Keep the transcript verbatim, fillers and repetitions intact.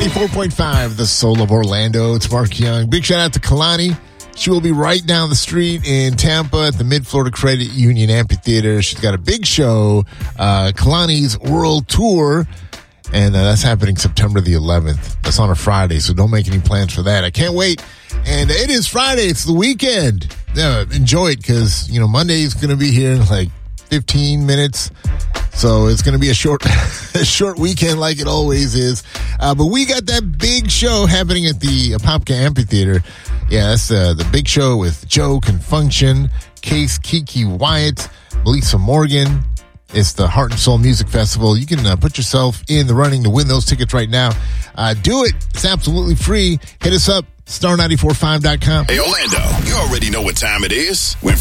ninety-four point five, the soul of Orlando. It's Mark Young. Big shout out to Kalani. She will be right down the street in Tampa at the Mid-Florida Credit Union Amphitheater. She's got a big show, uh, Kalani's World Tour, and uh, that's happening September the eleventh. That's on a Friday, so don't make any plans for that. I can't wait. And it is Friday. It's the weekend. Yeah, enjoy it because, you know, Monday is going to be here in like fifteen minutes. So it's going to be a short a short weekend like it always is. Uh, but we got that big show happening at the Apopka Amphitheater. Yeah, that's uh, the big show with Joe Confunction, Case Kiki Wyatt, Melissa Morgan. It's the Heart and Soul Music Festival. You can uh, put yourself in the running to win those tickets right now. Uh, do it. It's absolutely free. Hit us up, star nine four five dot com. Hey, Orlando, you already know what time it is. When